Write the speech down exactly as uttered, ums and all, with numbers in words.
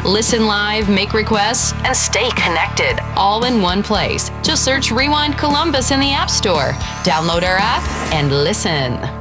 Listen live, make requests, and stay connected all in one place. Just search Rewind Columbus in the App Store. Download our app and listen.